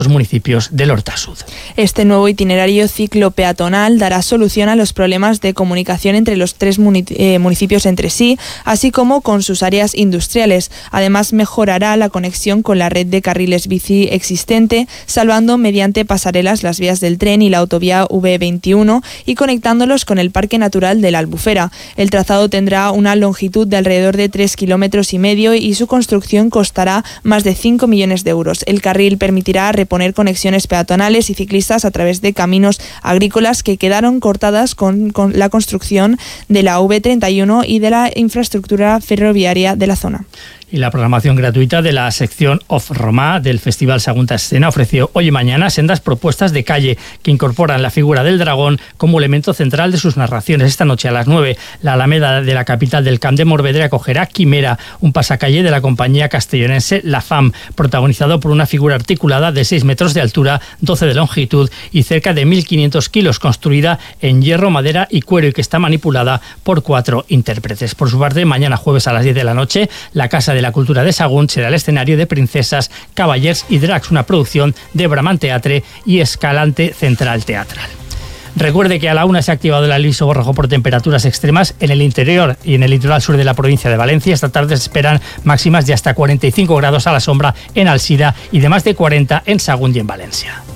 los municipios del Horta-Sud. Este nuevo itinerario ciclo-peatonal dará solución a los problemas de comunicación entre los tres municipios entre sí, así como con sus áreas industriales. Además, mejorará la conexión con la red de carriles bici existente, salvando mediante pasarelas las vías del tren y la autovía V21 y conectándolos con el Parque Natural de la Albufera. El trazado tendrá una longitud de alrededor de 3,5 kilómetros y su construcción costará más de 5 millones de euros. El carril permitirá poner conexiones peatonales y ciclistas a través de caminos agrícolas que quedaron cortadas con la construcción de la V31 y de la infraestructura ferroviaria de la zona. Y la programación gratuita de la sección Off Romà del Festival Sagunta Escena ofreció hoy y mañana sendas propuestas de calle que incorporan la figura del dragón como elemento central de sus narraciones. Esta noche a las 9, la Alameda de la capital del Camp de Morvedre acogerá Quimera, un pasacalle de la compañía castellonense La Fam, protagonizado por una figura articulada de 6 metros de altura, 12 de longitud y cerca de 1.500 kilos, construida en hierro, madera y cuero y que está manipulada por 4 intérpretes. Por su parte, mañana jueves a las 10 de la noche, la Casa de la Cultura de Sagunt será el escenario de Princesas, Cavallers y Dracs, una producción de Bramant Teatre y Escalante Central Teatral. Recuerde que a la 1 se ha activado el aviso rojo por temperaturas extremas en el interior y en el litoral sur de la provincia de Valencia. Esta tarde se esperan máximas de hasta 45 grados a la sombra en Alsida y de más de 40 en Sagunt y en Valencia.